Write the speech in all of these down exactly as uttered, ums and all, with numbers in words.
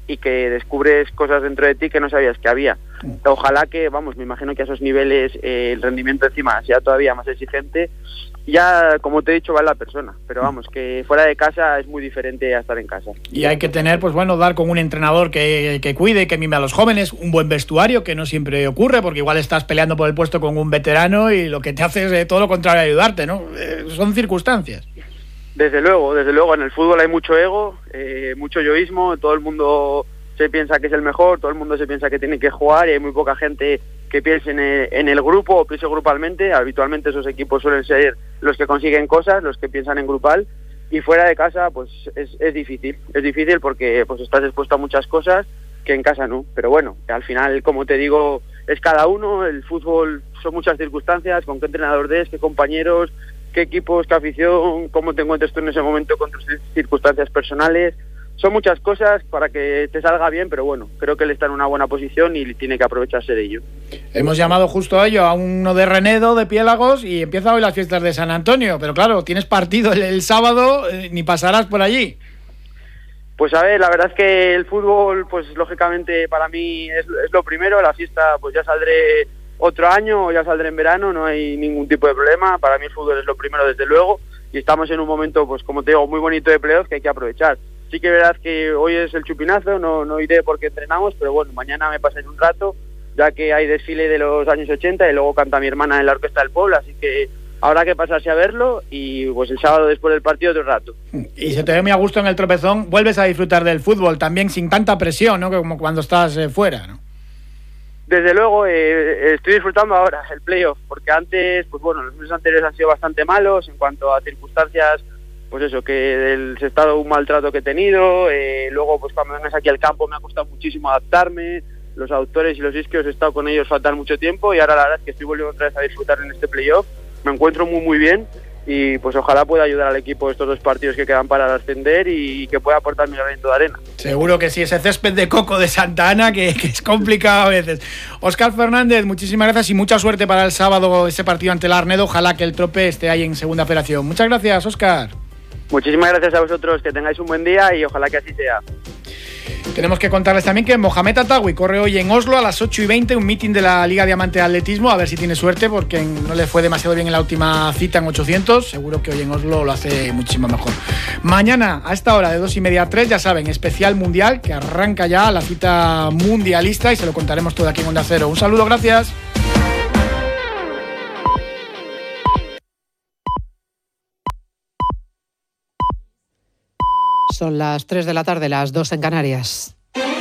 y que descubres cosas dentro de ti que no sabías que había. Ojalá que, vamos, me imagino que a esos niveles eh, el rendimiento encima sea todavía más exigente. Ya, como te he dicho, vale la persona, pero vamos, que fuera de casa es muy diferente a estar en casa. Y hay que tener, pues bueno, dar con un entrenador que, que cuide, que mime a los jóvenes, un buen vestuario, que no siempre ocurre, porque igual estás peleando por el puesto con un veterano y lo que te hace es eh, todo lo contrario, ayudarte, ¿no? Eh, son circunstancias. Desde luego, desde luego, en el fútbol hay mucho ego, eh, mucho yoísmo, todo el mundo se piensa que es el mejor, todo el mundo se piensa que tiene que jugar y hay muy poca gente que piense en el, en el grupo o piense grupalmente. Habitualmente esos equipos suelen ser los que consiguen cosas, los que piensan en grupal, y fuera de casa pues es, es difícil, es difícil porque pues estás expuesto a muchas cosas que en casa no, pero bueno, al final, como te digo, es cada uno, el fútbol son muchas circunstancias, con qué entrenador des, qué compañeros, qué equipos, qué afición, cómo te encuentres tú en ese momento con tus circunstancias personales. Son muchas cosas para que te salga bien, pero bueno, creo que él está en una buena posición y tiene que aprovecharse de ello. Hemos llamado justo a ello a uno de Renedo, de Piélagos, y empieza hoy las fiestas de San Antonio, pero claro, tienes partido el, el sábado, eh, ni pasarás por allí. Pues a ver, la verdad es que el fútbol, pues lógicamente para mí es, es lo primero, la fiesta pues ya saldré otro año o ya saldré en verano, no hay ningún tipo de problema, para mí el fútbol es lo primero desde luego, y estamos en un momento, pues como te digo, muy bonito de playoff que hay que aprovechar. Sí que es verdad que hoy es el chupinazo, no, no iré porque entrenamos, pero bueno, mañana me pasaré un rato, ya que hay desfile de los años ochenta y luego canta mi hermana en la Orquesta del Pueblo, así que habrá que pasarse a verlo y pues el sábado después del partido otro rato. Y se te ve muy a gusto en el Tropezón, vuelves a disfrutar del fútbol también sin tanta presión, ¿no? Como cuando estás eh, fuera, ¿no? Desde luego, eh, estoy disfrutando ahora el playoff, porque antes, pues bueno, los meses anteriores han sido bastante malos en cuanto a circunstancias, pues eso, que del estado un maltrato que he tenido, eh, luego pues cuando vengas aquí al campo me ha costado muchísimo adaptarme, los autores y los isquios he estado con ellos faltan mucho tiempo y ahora la verdad es que estoy volviendo otra vez a disfrutar en este playoff, me encuentro muy muy bien y pues ojalá pueda ayudar al equipo estos dos partidos que quedan para ascender y que pueda aportar mi granito de arena. Seguro que sí, ese césped de coco de Santa Ana que, que es complicado a veces. Óscar Fernández, muchísimas gracias y mucha suerte para el sábado ese partido ante el Arnedo, ojalá que el Trope esté ahí en segunda federación. Muchas gracias, Óscar. Muchísimas gracias a vosotros, que tengáis un buen día y ojalá que así sea. Tenemos que contarles también que Mohamed Atawi corre hoy en Oslo a las ocho y veinte, un meeting de la Liga Diamante de Atletismo, a ver si tiene suerte porque no le fue demasiado bien en la última cita en ochocientos, seguro que hoy en Oslo lo hace muchísimo mejor. Mañana a esta hora de dos y media a tres, ya saben, especial mundial que arranca ya la cita mundialista y se lo contaremos todo aquí en Onda Cero. Un saludo, gracias. Son las tres de la tarde, las dos en Canarias.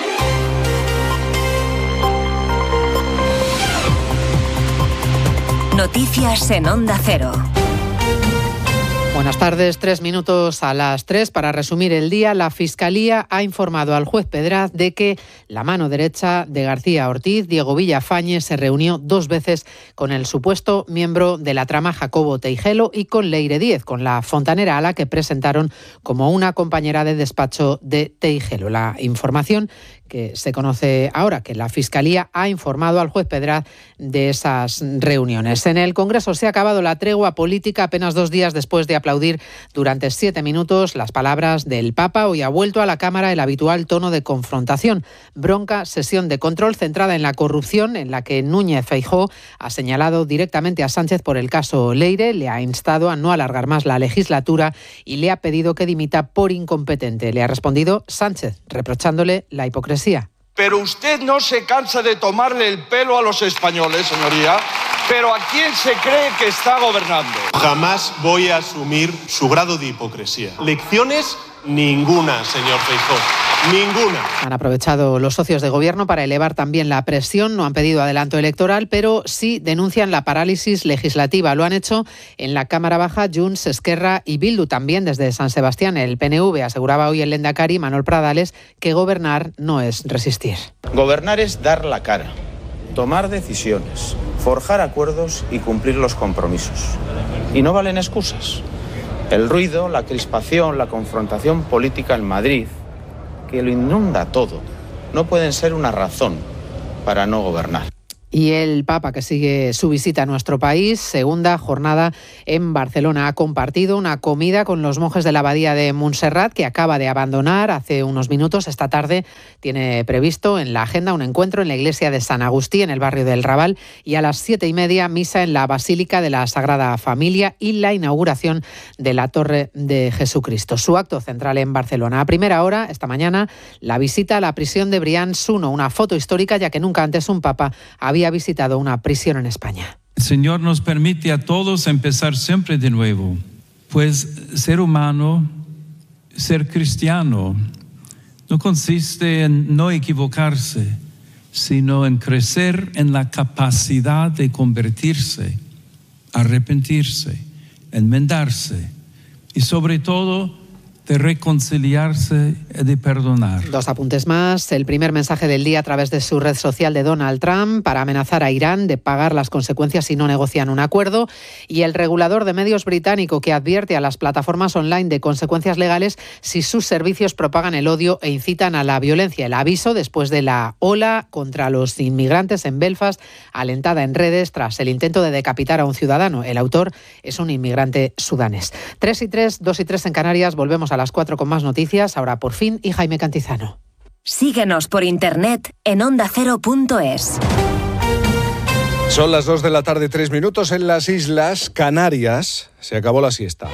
Noticias en Onda Cero. Buenas tardes, tres minutos a las tres. Para resumir el día, la Fiscalía ha informado al juez Pedraz de que la mano derecha de García Ortiz, Diego Villafañe, se reunió dos veces con el supuesto miembro de la trama Jacobo Teijelo y con Leire Díez, con la fontanera a la que presentaron como una compañera de despacho de Teijelo. La información que se conoce ahora, que la Fiscalía ha informado al juez Pedraz de esas reuniones. En el Congreso se ha acabado la tregua política apenas dos días después de aplaudir durante siete minutos las palabras del Papa. Hoy ha vuelto a la Cámara el habitual tono de confrontación. Bronca sesión de control centrada en la corrupción, en la que Núñez Feijóo ha señalado directamente a Sánchez por el caso Leire, le ha instado a no alargar más la legislatura y le ha pedido que dimita por incompetente. Le ha respondido Sánchez, reprochándole la hipocresía. Pero usted no se cansa de tomarle el pelo a los españoles, señoría. ¿Pero a quién se cree que está gobernando? Jamás voy a asumir su grado de hipocresía. Lecciones ninguna, señor Feijóo. Ninguna. Han aprovechado los socios de gobierno para elevar también la presión. No han pedido adelanto electoral, pero sí denuncian la parálisis legislativa. Lo han hecho en la Cámara Baja Junts, Esquerra y Bildu. También desde San Sebastián, el P N V aseguraba hoy el lehendakari Manuel Pradales que gobernar no es resistir. Gobernar es dar la cara, tomar decisiones, forjar acuerdos y cumplir los compromisos. Y no valen excusas. El ruido, la crispación, la confrontación política en Madrid, que lo inunda todo, no pueden ser una razón para no gobernar. Y el Papa, que sigue su visita a nuestro país, segunda jornada en Barcelona, ha compartido una comida con los monjes de la abadía de Montserrat, que acaba de abandonar hace unos minutos. Esta tarde tiene previsto en la agenda un encuentro en la iglesia de San Agustí, en el barrio del Raval, y a las siete y media misa en la Basílica de la Sagrada Familia y la inauguración de la Torre de Jesucristo. Su acto central en Barcelona. A primera hora, esta mañana, la visita a la prisión de Brians-Suno, una foto histórica, ya que nunca antes un papa había ha visitado una prisión en España. El Señor nos permite a todos empezar siempre de nuevo, pues ser humano, ser cristiano, no consiste en no equivocarse, sino en crecer en la capacidad de convertirse, arrepentirse, enmendarse y sobre todo de reconciliarse y de perdonar. Dos apuntes más. El primer mensaje del día a través de su red social de Donald Trump para amenazar a Irán de pagar las consecuencias si no negocian un acuerdo. Y el regulador de medios británico, que advierte a las plataformas online de consecuencias legales si sus servicios propagan el odio e incitan a la violencia. El aviso después de la ola contra los inmigrantes en Belfast, alentada en redes tras el intento de decapitar a un ciudadano. El autor es un inmigrante sudanés. Tres y tres, dos y tres en Canarias. Volvemos a las cuatro con más noticias, ahora por fin, y Jaime Cantizano. Síguenos por internet en onda cero punto es. Son las dos de la tarde, tres minutos en las Islas Canarias. Se acabó la siesta.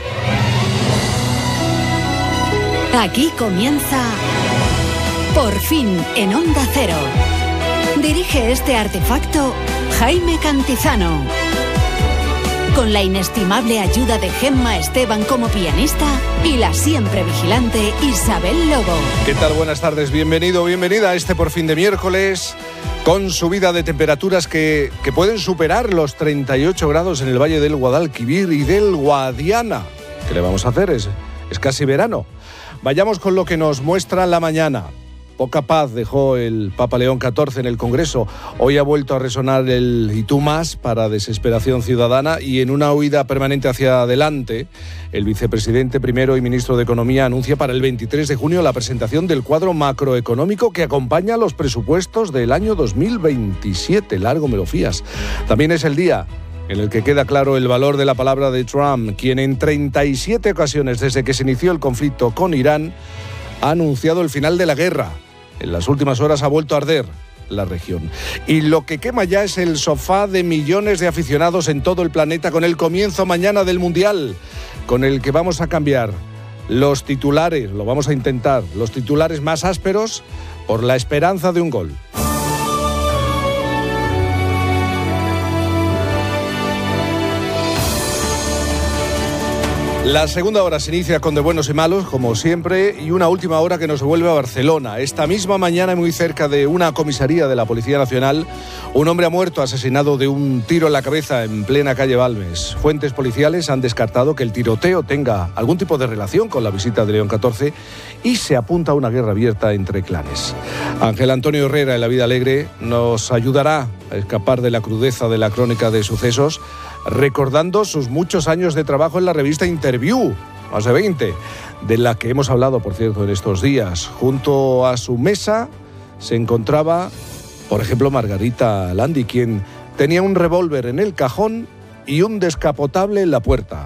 Aquí comienza Por fin en Onda Cero. Dirige este artefacto Jaime Cantizano. Con la inestimable ayuda de Gemma Esteban como pianista y la siempre vigilante Isabel Lobo. ¿Qué tal? Buenas tardes, bienvenido, bienvenida a este Por fin de miércoles, con subida de temperaturas que, que pueden superar los treinta y ocho grados en el Valle del Guadalquivir y del Guadiana. ¿Qué le vamos a hacer? Es, es casi verano. Vayamos con lo que nos muestra la mañana. Poca paz dejó el Papa León catorce en el Congreso. Hoy ha vuelto a resonar el "y tú más" para desesperación ciudadana, y en una huida permanente hacia adelante, el vicepresidente primero y ministro de Economía anuncia para el veintitrés de junio la presentación del cuadro macroeconómico que acompaña los presupuestos del año dos mil veintisiete. Largo me lo fías. También es el día en el que queda claro el valor de la palabra de Trump, quien en treinta y siete ocasiones desde que se inició el conflicto con Irán ha anunciado el final de la guerra. En las últimas horas ha vuelto a arder la región. Y lo que quema ya es el sofá de millones de aficionados en todo el planeta con el comienzo mañana del Mundial, con el que vamos a cambiar los titulares, lo vamos a intentar, los titulares más ásperos por la esperanza de un gol. La segunda hora se inicia con de buenos y malos, como siempre, y una última hora que nos vuelve a Barcelona. Esta misma mañana, muy cerca de una comisaría de la Policía Nacional, un hombre ha muerto asesinado de un tiro en la cabeza en plena calle Balmes. Fuentes policiales han descartado que el tiroteo tenga algún tipo de relación con la visita de León catorce y se apunta a una guerra abierta entre clanes. Ángel Antonio Herrera, en La Vida Alegre, nos ayudará a escapar de la crudeza de la crónica de sucesos, recordando sus muchos años de trabajo en la revista Interview, más de veinte, de la que hemos hablado, por cierto, en estos días. Junto a su mesa se encontraba, por ejemplo, Margarita Landi, quien tenía un revólver en el cajón y un descapotable en la puerta.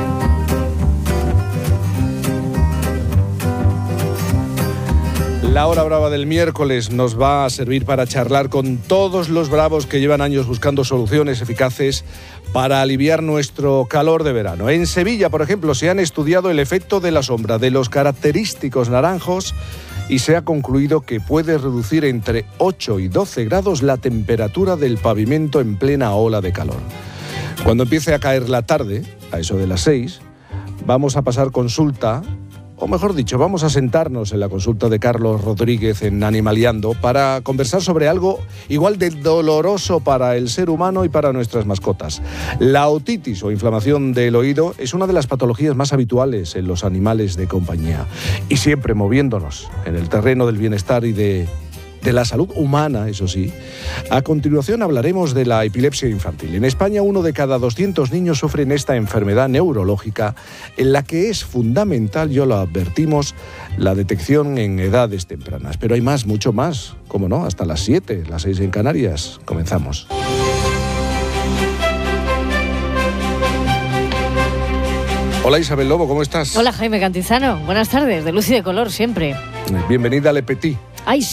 La hora brava del miércoles nos va a servir para charlar con todos los bravos que llevan años buscando soluciones eficaces para aliviar nuestro calor de verano. En Sevilla, por ejemplo, se han estudiado el efecto de la sombra de los característicos naranjos y se ha concluido que puede reducir entre ocho y doce grados la temperatura del pavimento en plena ola de calor. Cuando empiece a caer la tarde, a eso de las seis, vamos a pasar consulta, o mejor dicho, vamos a sentarnos en la consulta de Carlos Rodríguez en Animaliando para conversar sobre algo igual de doloroso para el ser humano y para nuestras mascotas. La otitis o inflamación del oído es una de las patologías más habituales en los animales de compañía, y siempre moviéndonos en el terreno del bienestar y de de la salud humana, eso sí. A continuación hablaremos de la epilepsia infantil. En España, uno de cada doscientos niños sufren esta enfermedad neurológica en la que es fundamental, ya lo advertimos, la detección en edades tempranas. Pero hay más, mucho más, ¿cómo no? Hasta las siete, las seis en Canarias. Comenzamos. Hola Isabel Lobo, ¿cómo estás? Hola Jaime Cantizano, buenas tardes, de luz y de color siempre. Bienvenida a Le Petit. Ay,